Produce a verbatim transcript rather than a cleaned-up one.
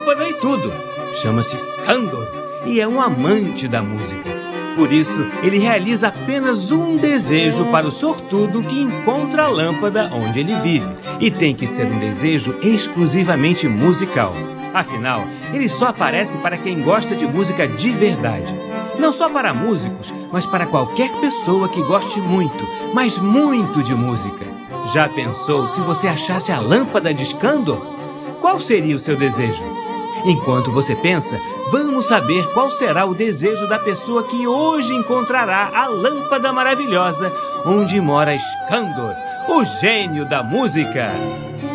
lâmpada e tudo. Chama-se Skandor e é um amante da música. Por isso, ele realiza apenas um desejo para o sortudo que encontra a lâmpada onde ele vive. E tem que ser um desejo exclusivamente musical. Afinal, ele só aparece para quem gosta de música de verdade. Não só para músicos, mas para qualquer pessoa que goste muito, mas muito de música. Já pensou se você achasse a lâmpada de Skandor? Qual seria o seu desejo? Enquanto você pensa, vamos saber qual será o desejo da pessoa que hoje encontrará a lâmpada maravilhosa onde mora Skandor, o gênio da música.